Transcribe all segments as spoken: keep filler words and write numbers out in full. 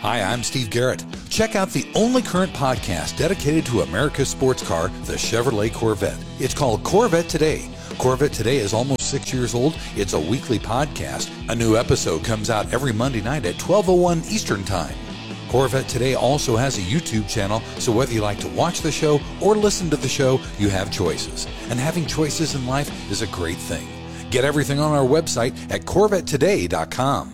Hi, I'm Steve Garrett. Check out the only current podcast dedicated to America's sports car, the Chevrolet Corvette. It's called Corvette Today. Corvette Today is almost six years old. It's a weekly podcast. A new episode comes out every Monday night at twelve oh one Eastern Time. Corvette Today also has a YouTube channel, so whether you like to watch the show or listen to the show, you have choices. And having choices in life is a great thing. Get everything on our website at corvette today dot com.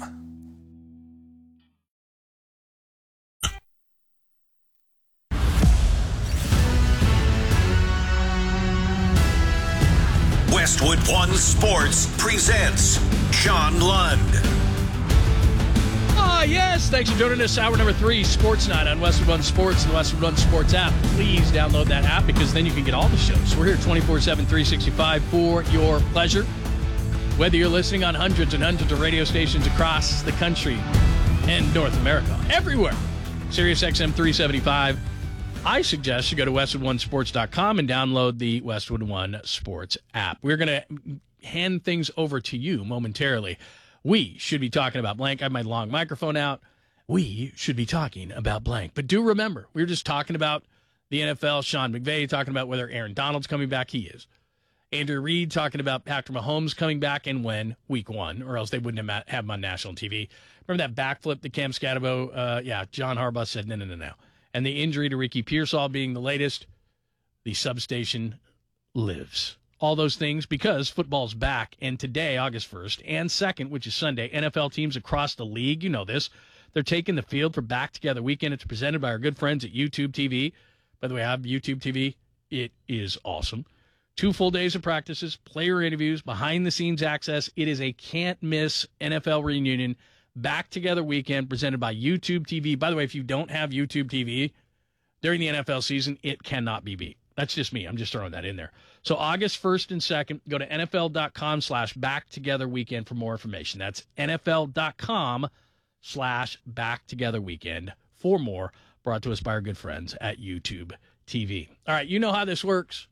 Westwood One Sports presents Sean Lund. Ah, yes. Thanks for joining us. Hour number three, Sports Night on Westwood One Sports and the Westwood One Sports app. Please download that app because then you can get all the shows. We're here twenty-four seven, three sixty-five for your pleasure. Whether you're listening on hundreds and hundreds of radio stations across the country and North America, everywhere. Sirius X M three seventy-five. I suggest you go to westwood one sports dot com and download the Westwood One Sports app. We're going to hand things over to you momentarily. We should be talking about blank. I have my long microphone out. We should be talking about blank. But do remember, we were just talking about the N F L. Sean McVay talking about whether Aaron Donald's coming back. He is. Andrew Reid talking about Patrick Mahomes coming back and when, week one, or else they wouldn't have have him on national T V. Remember that backflip that Cam Scatabo, uh, yeah, John Harbaugh said, no, no, no, no. And the injury to Ricky Pearsall being the latest, the substation lives. All those things because football's back. And today, August first and second, which is Sunday, N F L teams across the league, you know this, they're taking the field for Back Together Weekend. It's presented by our good friends at YouTube T V. By the way, I have YouTube T V. It is awesome. Two full days of practices, player interviews, behind-the-scenes access. It is a can't-miss N F L reunion. Back Together Weekend presented by YouTube T V. By the way, if you don't have YouTube T V during the N F L season, it cannot be beat. That's just me. I'm just throwing that in there. So August first and second, go to N F L dot com slash Back Together Weekend for more information. That's N F L dot com slash Back Together Weekend for more. Brought to us by our good friends at YouTube T V. All right, you know how this works.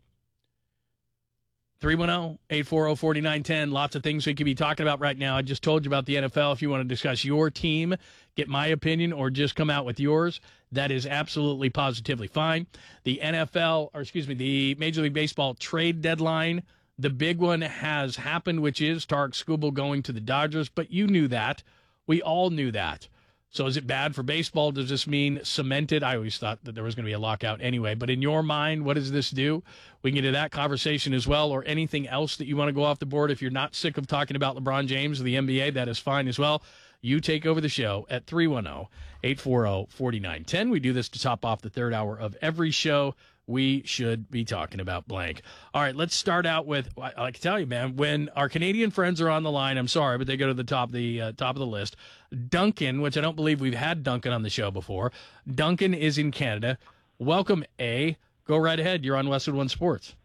three one zero, eight four zero, four nine one zero. Lots of things we could be talking about right now. I just told you about the N F L. If you want to discuss your team, get my opinion, or just come out with yours, that is absolutely positively fine. The N F L, or excuse me, the Major League Baseball trade deadline, the big one has happened, which is Tarek Skubal going to the Dodgers, but you knew that. We all knew that. So is it bad for baseball? Does this mean cemented? I always thought that there was going to be a lockout anyway. But in your mind, what does this do? We can get to that conversation as well, or anything else that you want to go off the board. If you're not sick of talking about LeBron James or the N B A, that is fine as well. You take over the show at three one zero, eight four zero, four nine one zero. We do this to top off the third hour of every show. We should be talking about blank. All right, let's start out with, I, I can tell you, man, when our Canadian friends are on the line, I'm sorry, but they go to the top, the uh, top of the list. Duncan, which I don't believe we've had Duncan on the show before. Duncan is in Canada. Welcome, A. Go right ahead. You're on Westwood One Sports.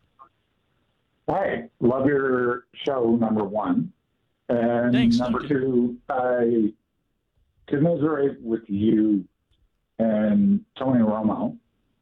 Hi. Love your show, number one. And Thanks, number Duncan. two, I commiserate with you and Tony Romo.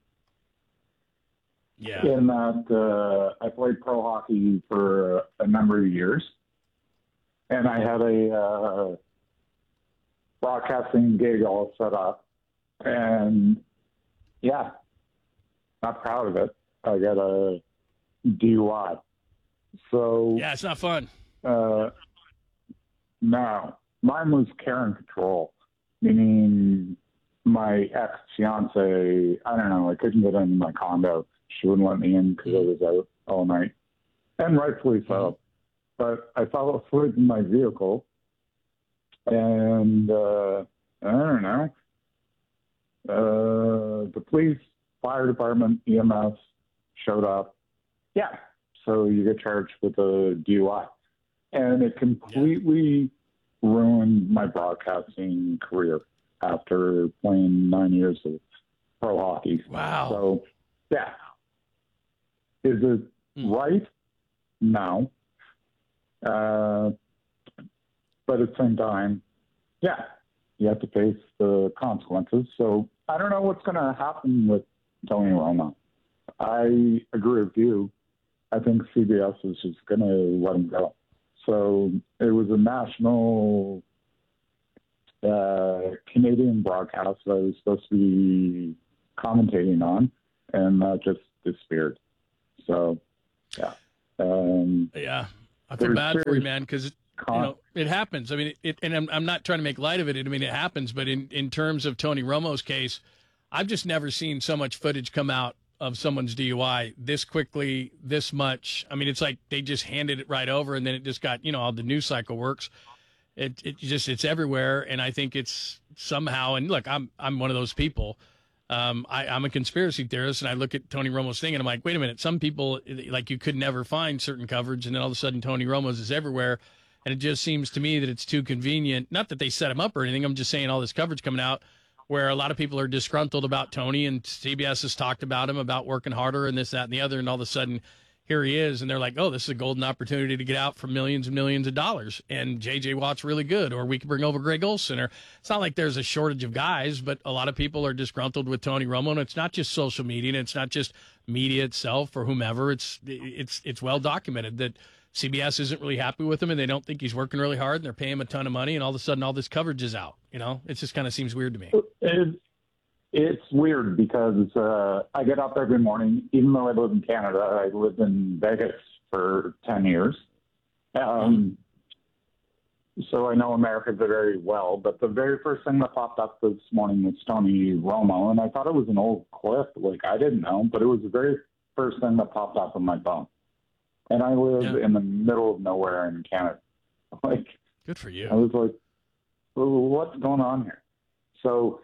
Yeah. In that uh, I played pro hockey for a number of years, and I had a uh, broadcasting gig all set up, and yeah, not proud of it. I got a D U I. So Yeah, it's not fun. uh, no, mine was care and control, meaning my ex-fiance, I don't know, I couldn't get into my condo. She wouldn't let me in because I was out all night, and rightfully so. But I fell asleep in my vehicle, and uh, I don't know. Uh, the police, fire department, E M S showed up. Yeah, so you get charged with a D U I, and it completely ruined my broadcasting career after playing nine years of pro hockey. Wow. So, yeah. Is it Mm. right? No. Uh, but at the same time, yeah, you have to face the consequences. So I don't know what's going to happen with Tony Romo. I agree with you. I think C B S is just going to let him go. So it was a national uh, Canadian broadcast that I was supposed to be commentating on, and that just disappeared. So, yeah. Um, yeah, I feel bad for you, man, because you know it happens. I mean, it, it, and I'm I'm not trying to make light of it. I mean, it happens. But in, in terms of Tony Romo's case, I've just never seen so much footage come out of someone's D U I this quickly, this much. I mean, it's like they just handed it right over, and then it just got, you know, how the news cycle works. It it just it's everywhere, and I think it's somehow. And look, I'm I'm one of those people. Um, I, I'm a conspiracy theorist, and I look at Tony Romo's thing, and I'm like, wait a minute. Some people, like, you could never find certain coverage, and then all of a sudden Tony Romo's is everywhere, and it just seems to me that it's too convenient. Not that they set him up or anything. I'm just saying all this coverage coming out where a lot of people are disgruntled about Tony, and C B S has talked about him, about working harder and this, that, and the other, and all of a sudden here he is, and they're like, oh, this is a golden opportunity to get out for millions and millions of dollars, and J J Watt's really good, or we can bring over Greg Olson. Or it's not like there's a shortage of guys, but a lot of people are disgruntled with Tony Romo, and it's not just social media, and it's not just media itself or whomever. It's it's it's well documented that C B S isn't really happy with him, and they don't think he's working really hard, and they're paying him a ton of money, and all of a sudden all this coverage is out. You know, it just kind of seems weird to me. It, it's weird because uh, I get up every morning, even though I live in Canada. I lived in Vegas for ten years. Um, so I know America very well, but the very first thing that popped up this morning was Tony Romo, and I thought it was an old clip. Like, I didn't know, but it was the very first thing that popped up on my phone. And I live yeah. in the middle of nowhere in Canada. Like, good for you. I was like, well, what's going on here? So,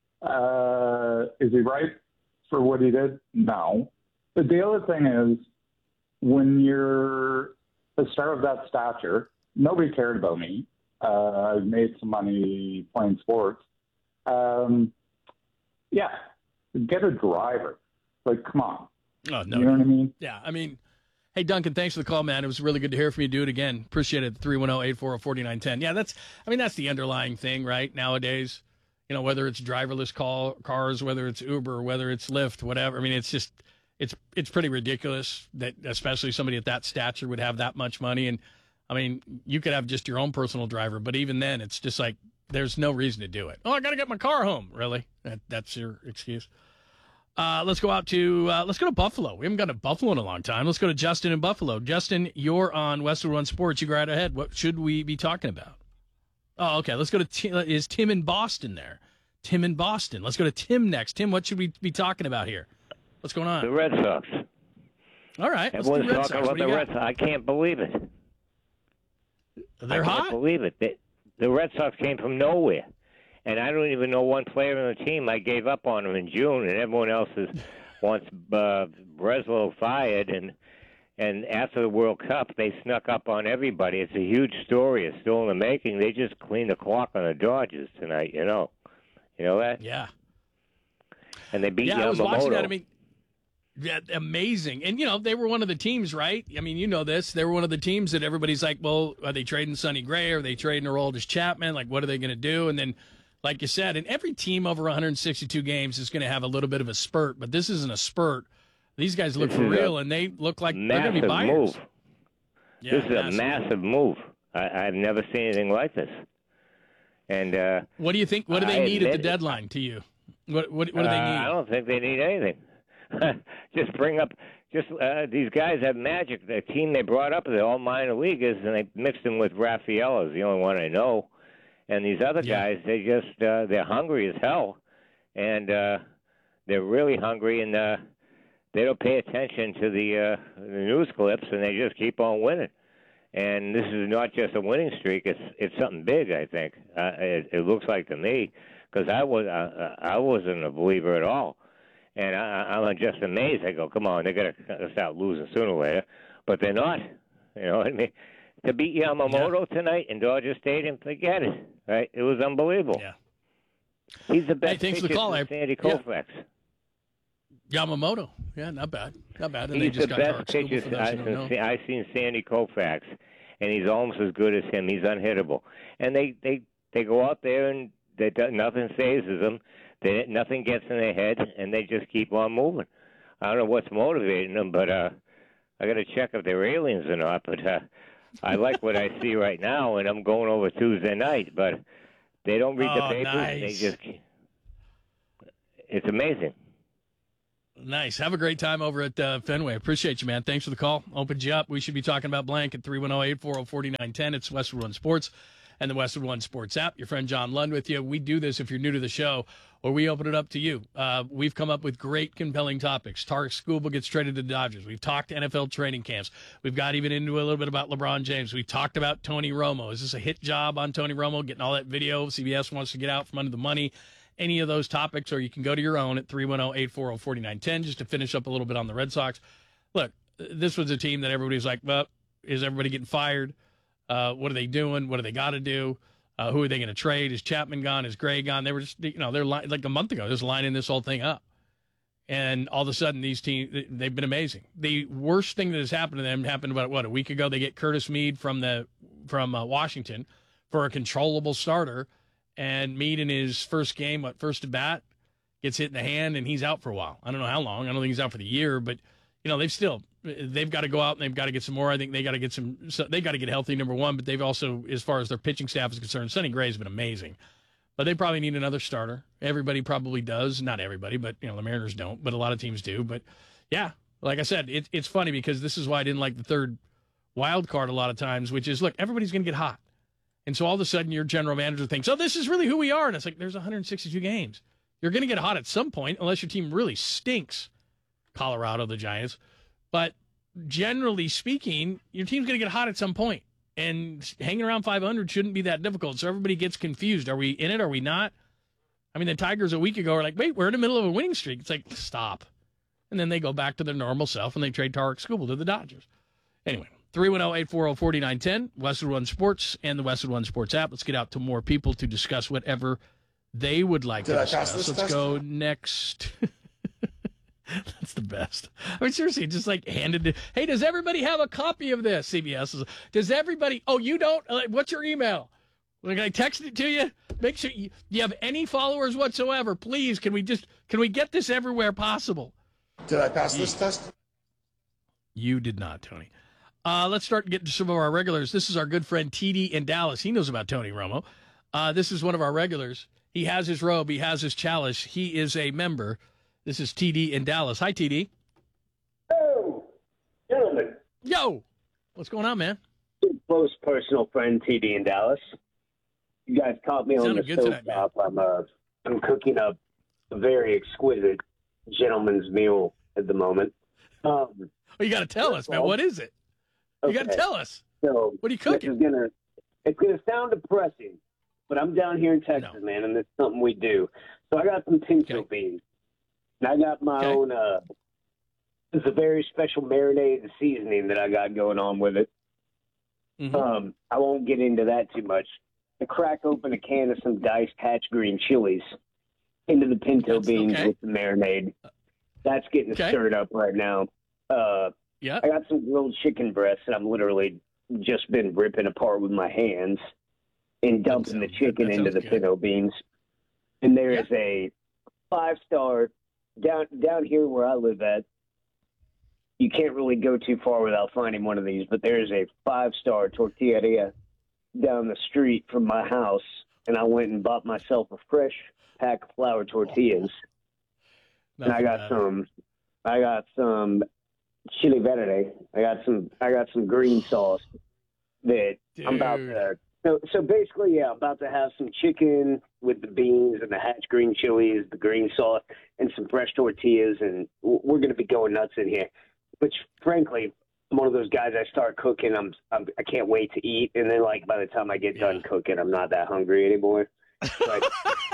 uh, is he right for what he did? No. But the other thing is, when you're a star of that stature, nobody cared about me. Uh, I've made some money playing sports. Um, yeah, get a driver. Like, come on. Oh, no. You know what I mean? Yeah, I mean, hey, Duncan, thanks for the call, man. It was really good to hear from you. Do it again. Appreciate it. three one zero, eight four zero, four nine one zero. Yeah, that's, I mean, that's the underlying thing, right, nowadays. You know, whether it's driverless call, cars, whether it's Uber, whether it's Lyft, whatever. I mean, it's just, it's it's pretty ridiculous that especially somebody at that stature would have that much money. And, I mean, you could have just your own personal driver, but even then, it's just like, there's no reason to do it. Oh, I got to get my car home. Really? That, that's your excuse? Uh, let's go out to, uh, let's go to Buffalo. We haven't got to Buffalo in a long time. Let's go to Justin in Buffalo. Justin, you're on Westwood One Sports. You go right ahead. What should we be talking about? Oh, okay. Let's go to, Tim, is Tim in Boston there? Tim in Boston. Let's go to Tim next. Tim, what should we be talking about here? What's going on? The Red Sox. All right. Everyone's Red talking Sox. about the Red Sox. I can't believe it. They're I hot? can't believe it. They, the Red Sox came from nowhere. And I don't even know one player on the team. I gave up on them in June, and everyone else is, wants uh, Breslow fired. And and after the World Cup, they snuck up on everybody. It's a huge story. It's still in the making. They just cleaned the clock on the Dodgers tonight, you know. You know that? Yeah. And they beat yeah, Yamamoto. I was watching that. I mean, yeah, amazing. And, you know, they were one of the teams, right? I mean, you know this. They were one of the teams that everybody's like, well, are they trading Sonny Gray? Are they trading Aroldis Chapman? Like, what are they going to do? And then, like you said, and every team over one hundred sixty-two games is going to have a little bit of a spurt, but this isn't a spurt. These guys look this for real, and they look like they're going to be buyers. Move. Yeah, this is massive. a massive move. I, I've never seen anything like this. And uh, what do you think? What do they I need at the deadline? To you, what what, what do they need? Uh, I don't think they need anything. Just bring up. Just uh, these guys have magic. The team they brought up, they're all minor leaguers, and they mixed them with Rafaela. Is the only one I know. And these other yeah. guys, they just uh, they're hungry as hell, and uh, they're really hungry, and uh, they don't pay attention to the uh, the news clips, and they just keep on winning. And this is not just a winning streak; it's it's something big. I think uh, it, it looks like to me, because I was uh, I wasn't a believer at all, and I, I'm just amazed. I go, come on, they're gonna start losing sooner or later, but they're not. You know what I mean? To beat Yamamoto yeah. tonight in Dodger Stadium, forget it. Right? It was unbelievable. Yeah. He's the best hey, pitcher since Sandy Koufax. Yeah. Yamamoto. Yeah, not bad. Not bad. And he's they just the got best pitcher since I've seen Sandy Koufax, and he's almost as good as him. He's unhittable. And they, they, they go out there, and they do, nothing phases them. They, nothing gets in their head, and they just keep on moving. I don't know what's motivating them, but uh, I got to check if they're aliens or not. But uh, I like what I see right now, and I'm going over Tuesday night. But They don't read Oh, the papers. nice. They just. It's amazing. Nice. Have a great time over at uh, Fenway. Appreciate you, man. Thanks for the call. Opened you up. We should be talking about blank at three one zero, eight four zero, four nine one zero. It's Westwood One Sports and the Westwood One Sports app. Your friend John Lund with you. We do this if you're new to the show, or we open it up to you. Uh, we've come up with great, compelling topics. Tarek Skubal gets traded to the Dodgers. We've talked N F L training camps. We've got even into a little bit about LeBron James. We've talked about Tony Romo. Is this a hit job on Tony Romo, getting all that video? C B S wants to get out from under the money. Any of those topics, or you can go to your own at three one zero, eight four zero, four nine one zero just to finish up a little bit on the Red Sox. Look, this was a team that everybody was like, well, is everybody getting fired? Uh, what are they doing? What do they got to do? Uh, who are they going to trade? Is Chapman gone? Is Gray gone? They were just, you know, they're li- like a month ago, just lining this whole thing up. And all of a sudden, these teams, they've been amazing. The worst thing that has happened to them happened about, what, a week ago? They get Curtis Mead from the from uh, Washington for a controllable starter. And Mead in his first game, what, first at bat, gets hit in the hand, and he's out for a while. I don't know how long. I don't think he's out for the year, but, you know, they've still, they've got to go out and they've got to get some more. I think they got to get some, so they got to get healthy, number one, but they've also, as far as their pitching staff is concerned, Sonny Gray's been amazing. But they probably need another starter. Everybody probably does. Not everybody, but, you know, the Mariners don't, but a lot of teams do. But, yeah, like I said, it, it's funny because this is why I didn't like the third wild card a lot of times, which is, look, everybody's going to get hot. And so all of a sudden your general manager thinks, oh, this is really who we are. And it's like, there's one hundred sixty-two games. You're going to get hot at some point unless your team really stinks. Colorado, the Giants. But generally speaking, your team's going to get hot at some point. And hanging around five hundred shouldn't be that difficult. So everybody gets confused. Are we in it? Are we not? I mean, the Tigers a week ago are like, wait, we're in the middle of a winning streak. It's like, stop. And then they go back to their normal self and they trade Tarek Skubal to the Dodgers. Anyway. three one zero, eight four zero, four nine one zero, Westwood One Sports, and the Westwood One Sports app. Let's get out to more people to discuss whatever they would like Did to I discuss. pass this Let's test? go next. That's the best. I mean, seriously, just like handed it. Hey, does everybody have a copy of this? C B S is. Does everybody? Oh, you don't? Uh, What's your email? Can I text it to you? Make sure you, you have any followers whatsoever. Please, can we just can we get this everywhere possible? Did I pass this test? You did not, Tony. Uh, let's start getting to some of our regulars. This is our good friend T D in Dallas. He knows about Tony Romo. Uh, this is one of our regulars. He has his robe. He has his chalice. He is a member. This is T D in Dallas. Hi, T D. Oh, gentlemen. Yo. What's going on, man? Close personal friend T D in Dallas. You guys caught me on Sounded the good tonight, man. stovetop. I'm, uh, I'm cooking up a very exquisite gentleman's meal at the moment. Um, Well, you got to tell us, man. What is it? You got to okay. tell us. So What are you this cooking? is gonna, it's going to sound depressing, but I'm down here in Texas, No. man, and it's something we do. So I got some pinto Okay. beans. And I got my Okay. own, uh, it's a very special marinade and seasoning that I got going on with it. Mhm. Um, I won't get into that too much. I crack open a can of some diced hatch green chilies into the pinto That's beans okay. with the marinade. That's getting Okay. stirred up right now. Uh, Yeah. I got some grilled chicken breasts that I've literally just been ripping apart with my hands and dumping the sounds- chicken that into sounds the good. pinto beans. And there is a five-star down down here where I live at. You can't really go too far without finding one of these, but there is a five-star tortilleria down the street from my house, and I went and bought myself a fresh pack of flour tortillas. And I Nothing got better. some, I got some chili verde. I got some, I got some green sauce that I'm about Dude. to. So, so basically, yeah, I'm about to have some chicken with the beans and the hatch green chilies, the green sauce, and some fresh tortillas, and w- we're going to be going nuts in here. Which, frankly, I'm one of those guys. I start cooking, I'm, I'm I can't wait to eat, and then like by the time I get Yeah. done cooking, I'm not that hungry anymore. But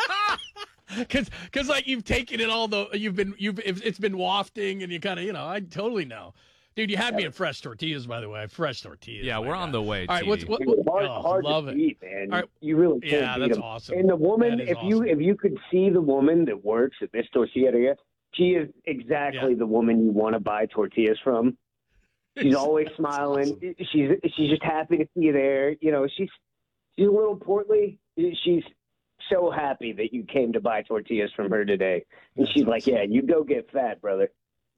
Cause, cause like you've taken it all the, you've been, you've, it's been wafting and you kind of, you know, I totally know. Dude, you had me at fresh tortillas, by the way. Fresh tortillas. Yeah, my we're on God. the way, All right, T D. what's, what, It's what, hard, oh, hard love to it. beat, man. All right. You really can't Yeah, beat that's them. awesome. And the woman, That is if you awesome. if you could see the woman that works at this tortilleria, she is exactly Yeah. the woman you want to buy tortillas from. She's always That's smiling. awesome. She's she's just happy to see you there. You know, she's she's a little portly. She's so happy that you came to buy tortillas from her today. And That's she's like, awesome. "Yeah, you go get fat, brother."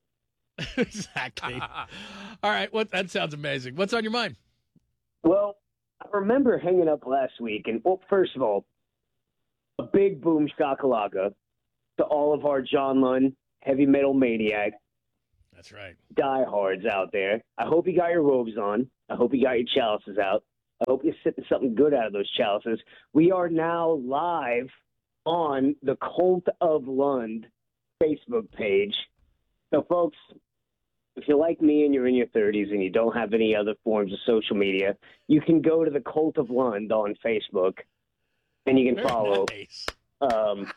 Exactly. All right. What, that sounds amazing. What's on your mind? Well, I remember hanging up last week, and well, first of all, a big boom shakalaka to all of our John Lund heavy metal maniac That's right. diehards out there. I hope you got your robes on. I hope you got your chalices out. I hope you're sipping something good out of those chalices. We are now live on the Cult of Lund Facebook page. So, folks, if you're like me and you're in your thirties and you don't have any other forms of social media, you can go to the Cult of Lund on Facebook, and you can Very follow. nice. Um,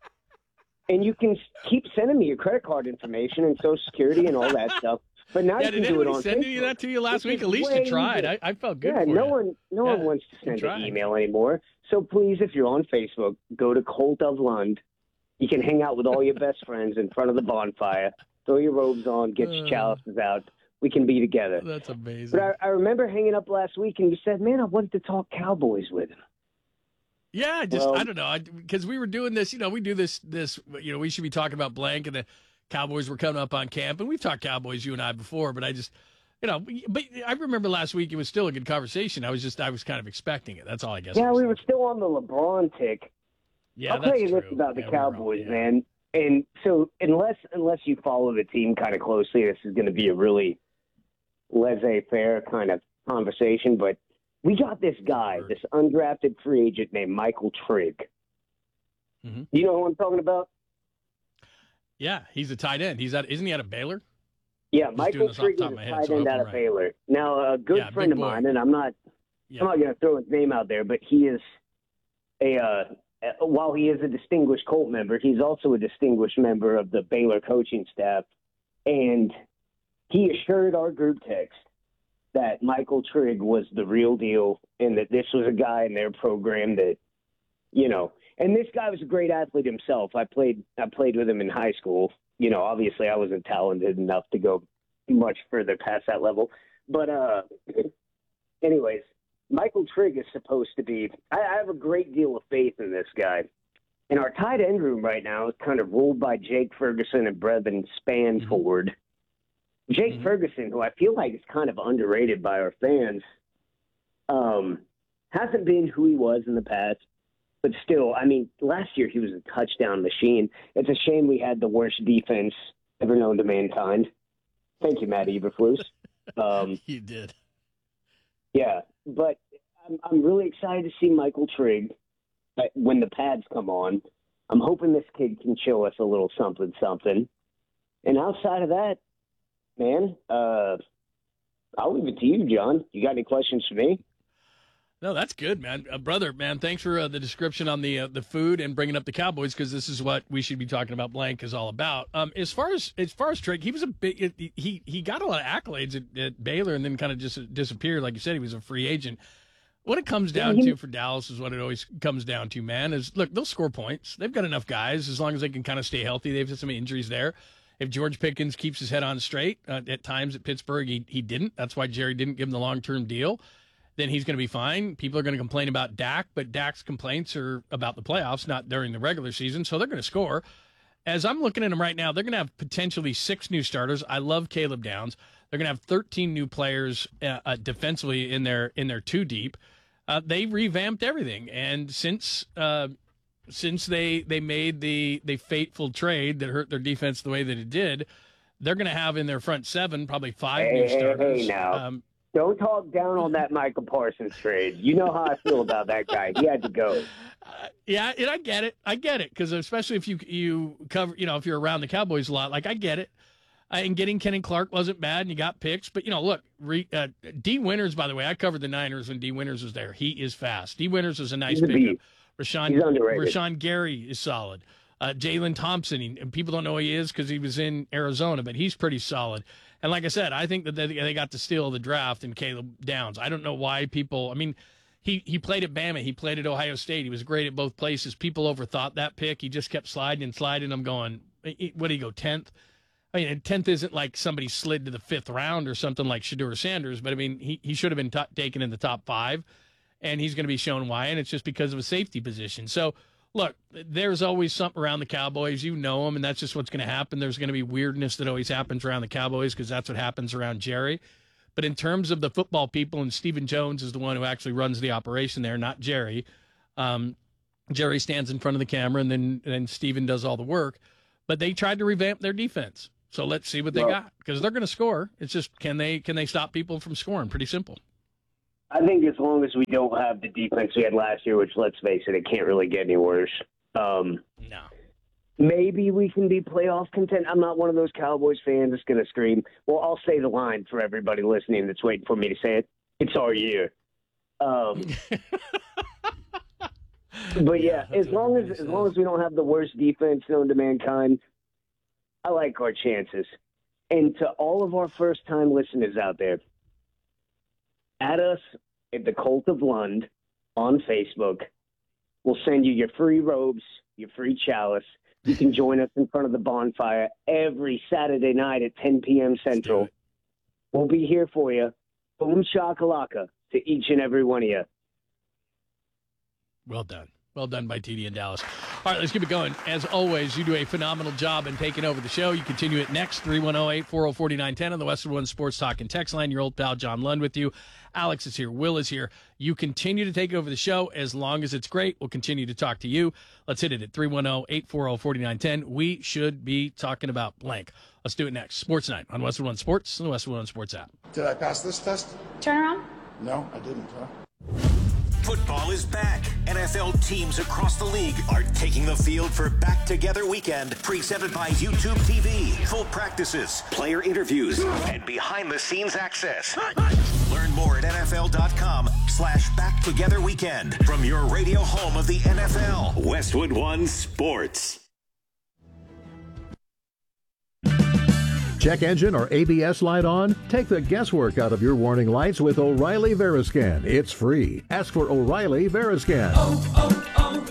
and you can keep sending me your credit card information and Social Security and all that stuff. But now Yeah, you can did do it anybody on send Facebook. you that to you last Which week? is At least you way tried. easier. I, I felt good Yeah, for no you. one, no Yeah, one wants to you send tried. an email anymore. So please, if you're on Facebook, go to Cult of Lund. You can hang out with all your best friends in front of the bonfire. Throw your robes on, get your Uh. chalices out. We can be together. That's amazing. But I, I remember hanging up last week, and you said, "Man, I wanted to talk Cowboys with him." Yeah, I just Well- I don't know because we were doing this. You know, we do this this. You know, we should be talking about blank, and the Cowboys were coming up on camp, and we've talked Cowboys you and I before. But I just, you know, but I remember last week it was still a good conversation. I was just I was kind of expecting it. That's all I guess. I Yeah, was we were thinking. still on the LeBron tick. Yeah, I'll that's tell you true. this about the Yeah, we were on- Cowboys, yeah. man. And so, unless unless you follow the team kind of closely, this is going to be a really laissez-faire kind of conversation. But we got this guy, this undrafted free agent named Michael Trigg. Mhm. You know who I'm talking about? Yeah, he's a tight end. He's at isn't he out of Baylor? Yeah, doing Michael this off the Trigg is top a of my head, tight so I end hope out I'm of right. Baylor. Now, a good Yeah, friend big of boy. mine, and I'm not Yeah. I'm not going to throw his name out there, but he is a uh, while he is a distinguished Colt member, he's also a distinguished member of the Baylor coaching staff, and he assured our group text that Michael Trigg was the real deal and that this was a guy in their program that, you know, and this guy was a great athlete himself. I played I played with him in high school. You know, obviously I wasn't talented enough to go much further past that level, but uh, anyways. Michael Trigg is supposed to be – I have a great deal of faith in this guy. And our tight end room right now is kind of ruled by Jake Ferguson and Brevin Spanford. Mm-hmm. Jake mm-hmm. Ferguson, who I feel like is kind of underrated by our fans, um, hasn't been who he was in the past. But still, I mean, last year he was a touchdown machine. It's a shame we had the worst defense ever known to mankind. Thank you, Matt Eberflus. Um, you did. Yeah, but I'm, I'm really excited to see Michael Trigg when the pads come on. I'm hoping this kid can show us a little something, something. And outside of that, man, uh, I'll leave it to you, John. You got any questions for me? No, that's good, man. Uh, brother, man, thanks for uh, the description on the uh, the food and bringing up the Cowboys because this is what we should be talking about. Blank is all about. Um, as far as as far as Trigg, he was a big he he got a lot of accolades at, at Baylor and then kind of just disappeared. Like you said, he was a free agent. What it comes down to for Dallas is what it always comes down to, man. Is look, they'll score points. They've got enough guys as long as they can kind of stay healthy. They've had some injuries there. If George Pickens keeps his head on straight, uh, at times at Pittsburgh he he didn't. That's why Jerry didn't give him the long term deal. Then he's going to be fine. People are going to complain about Dak, but Dak's complaints are about the playoffs, not during the regular season. So they're going to score. As I'm looking at them right now, they're going to have potentially six new starters. I love Caleb Downs. They're going to have thirteen new players uh, uh, defensively in their in their two deep. Uh, they revamped everything, and since uh, since they they made the the fateful trade that hurt their defense the way that it did, they're going to have in their front seven probably five hey, new hey, starters. Hey, now. Um, Don't talk down on that Michael Parsons trade. You know how I feel about that guy. He had to go. Uh, yeah, and I get it. I get it because especially if you you cover, you know, if you're around the Cowboys a lot, like I get it. Uh, and getting Kenny Clark wasn't bad, and you got picks. But you know, look, re, uh, D Winters. By the way, I covered the Niners when D Winters was there. He is fast. D Winters is a nice pickup. Rashawn He's underrated. Rashawn Gary is solid. Uh, Jalen Thompson, he, and people don't know who he is because he was in Arizona, but he's pretty solid. And like I said, I think that they, they got to steal the draft in Caleb Downs. I don't know why people. I mean, he he played at Bama, he played at Ohio State, he was great at both places. People overthought that pick. He just kept sliding and sliding. I'm going, what did he go tenth? I mean, tenth isn't like somebody slid to the fifth round or something like Shedeur Sanders, but I mean, he, he should have been t- taken in the top five, and he's going to be shown why, and it's just because of a safety position. So, look, there's always something around the Cowboys. You know them, and that's just what's going to happen. There's going to be weirdness that always happens around the Cowboys because that's what happens around Jerry. But in terms of the football people, and Stephen Jones is the one who actually runs the operation there, not Jerry, um, Jerry stands in front of the camera, and then and Steven does all the work. But they tried to revamp their defense. So let's see what they well, got, because they're going to score. It's just, can they can they stop people from scoring? Pretty simple. I think as long as we don't have the defense we had last year, which, let's face it, it can't really get any worse. Um, no. Maybe we can be playoff content. I'm not one of those Cowboys fans that's going to scream. Well, I'll say the line for everybody listening that's waiting for me to say it. It's our year. Um, but yeah, yeah as long as as long as we don't have the worst defense known to mankind, I like our chances. And to all of our first-time listeners out there, add us at the Cult of Lund on Facebook. We'll send you your free robes, your free chalice. You can join us in front of the bonfire every Saturday night at ten p.m. Central. We'll be here for you. Boom shakalaka to each and every one of you. Well done. Well done by T D in Dallas. All right, let's keep it going. As always, you do a phenomenal job in taking over the show. You continue it next, three one zero, eight four zero, four nine one zero on the Westwood One Sports Talk and Text line. Your old pal John Lund with you. Alex is here. Will is here. You continue to take over the show as long as it's great. We'll continue to talk to you. Let's hit it at three one zero, eight four zero, four nine one zero. We should be talking about blank. Let's do it next. Sports Night on Westwood One Sports and the Westwood One Sports app. Did I pass this test? Turn around. No, I didn't, huh? Football is back. N F L teams across the league are taking the field for Back Together Weekend, presented by YouTube T V. Full practices, player interviews, and behind-the-scenes access. Learn more at nfl.com slash Back Together Weekend from your radio home of the N F L. Westwood One Sports. Check engine or A B S light on? Take the guesswork out of your warning lights with O'Reilly Veriscan. It's free. Ask for O'Reilly Veriscan. Oh,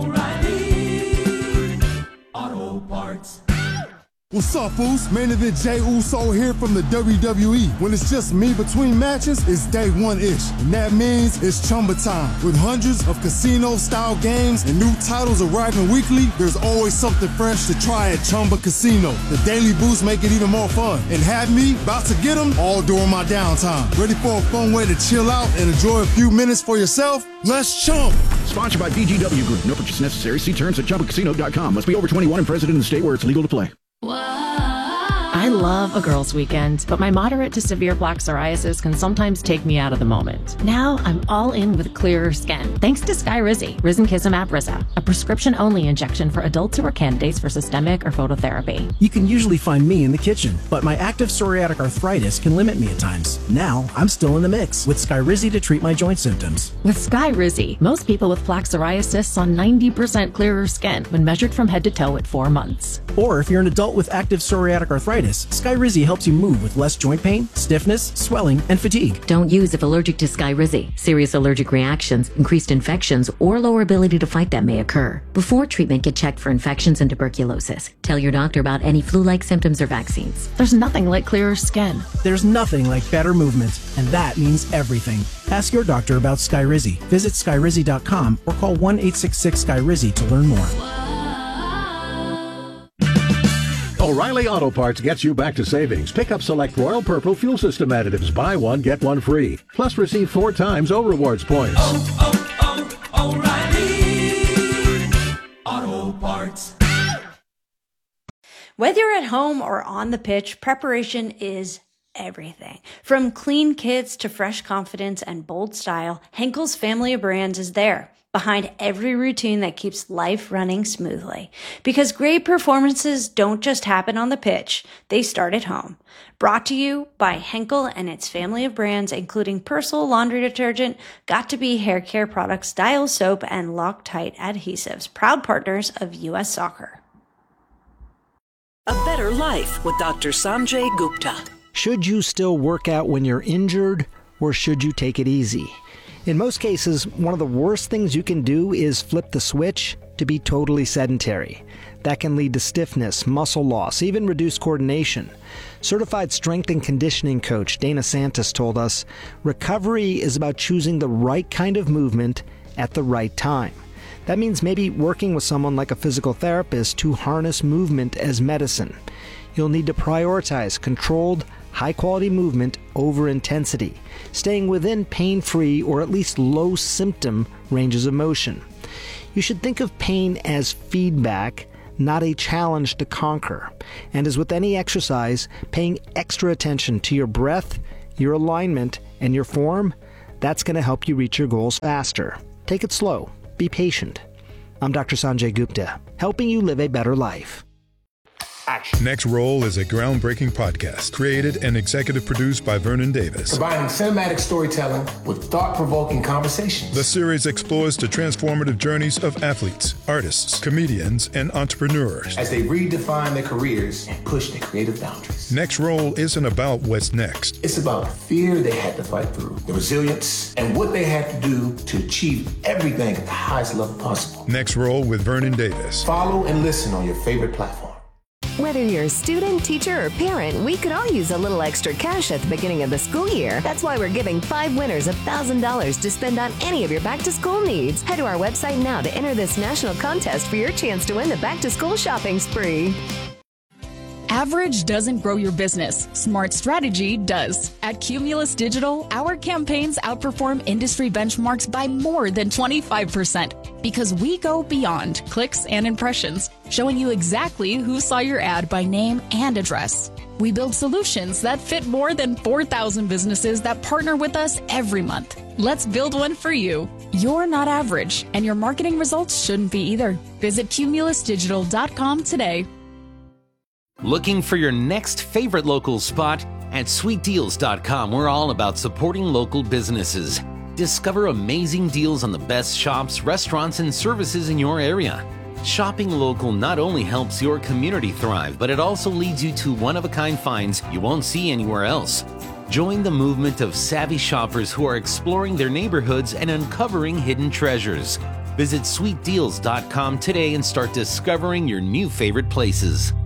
oh, oh, O'Reilly Auto Parts. What's up, fools? Main event Jey Uso here from the W W E. When it's just me between matches, it's day one-ish. And that means it's Chumba time. With hundreds of casino-style games and new titles arriving weekly, there's always something fresh to try at Chumba Casino. The daily boosts make it even more fun. And have me about to get them all during my downtime. Ready for a fun way to chill out and enjoy a few minutes for yourself? Let's chump! Sponsored by B G W Group. No purchase necessary. See terms at chumba casino dot com. Must be over twenty-one and present in the state where it's legal to play. I love a girls' weekend, but my moderate to severe plaque psoriasis can sometimes take me out of the moment. Now I'm all in with clearer skin, thanks to Skyrizi, Risankizumab Riza, a prescription-only injection for adults who are candidates for systemic or phototherapy. You can usually find me in the kitchen, but my active psoriatic arthritis can limit me at times. Now I'm still in the mix with Skyrizi to treat my joint symptoms. With Skyrizi, most people with plaque psoriasis saw ninety percent clearer skin when measured from head to toe at four months. Or if you're an adult with active psoriatic arthritis, Skyrizi helps you move with less joint pain, stiffness, swelling, and fatigue. Don't use if allergic to Skyrizi. Serious allergic reactions, increased infections, or lower ability to fight them may occur. Before treatment, get checked for infections and tuberculosis. Tell your doctor about any flu-like symptoms or vaccines. There's nothing like clearer skin. There's nothing like better movement, and that means everything. Ask your doctor about Skyrizi. Visit skyrizi dot com or call one eight six six Skyrizi to learn more. O'Reilly Auto Parts gets you back to savings. Pick up select Royal Purple fuel system additives. Buy one, get one free. Plus receive four times O Rewards points. Oh, oh, oh, O'Reilly Auto Parts. Whether you're at home or on the pitch, preparation is everything. From clean kits to fresh confidence and bold style, Henkel's family of brands is there, behind every routine that keeps life running smoothly. Because great performances don't just happen on the pitch, they start at home. Brought to you by Henkel and its family of brands, including Persil laundry detergent, Got2b hair care products, Dial soap, and Loctite adhesives, proud partners of U S Soccer. A better life with Doctor Sanjay Gupta. Should you still work out when you're injured, or should you take it easy? In most cases, one of the worst things you can do is flip the switch to be totally sedentary. That can lead to stiffness, muscle loss, even reduced coordination. Certified strength and conditioning coach Dana Santos told us, recovery is about choosing the right kind of movement at the right time. That means maybe working with someone like a physical therapist to harness movement as medicine. You'll need to prioritize controlled, high-quality movement over intensity, staying within pain-free or at least low-symptom ranges of motion. You should think of pain as feedback, not a challenge to conquer. And as with any exercise, paying extra attention to your breath, your alignment, and your form, that's going to help you reach your goals faster. Take it slow. Be patient. I'm Doctor Sanjay Gupta, helping you live a better life. Action. Next Roll is a groundbreaking podcast created and executive produced by Vernon Davis. Combining cinematic storytelling with thought-provoking conversations. The series explores the transformative journeys of athletes, artists, comedians, and entrepreneurs as they redefine their careers and push their creative boundaries. Next Roll isn't about what's next. It's about the fear they had to fight through, the resilience, and what they had to do to achieve everything at the highest level possible. Next Roll with Vernon Davis. Follow and listen on your favorite platform. Whether you're a student, teacher, or parent, we could all use a little extra cash at the beginning of the school year. That's why we're giving five winners one thousand dollars to spend on any of your back-to-school needs. Head to our website now to enter this national contest for your chance to win the back-to-school shopping spree. Average doesn't grow your business. Smart strategy does. At Cumulus Digital, our campaigns outperform industry benchmarks by more than twenty-five percent because we go beyond clicks and impressions, showing you exactly who saw your ad by name and address. We build solutions that fit more than four thousand businesses that partner with us every month. Let's build one for you. You're not average, and your marketing results shouldn't be either. Visit cumulus digital dot com today. Looking for your next favorite local spot? At sweet deals dot com, we're all about supporting local businesses. Discover amazing deals on the best shops, restaurants, and services in your area. Shopping local not only helps your community thrive, but it also leads you to one-of-a-kind finds you won't see anywhere else. Join the movement of savvy shoppers who are exploring their neighborhoods and uncovering hidden treasures. Visit sweet deals dot com today and start discovering your new favorite places.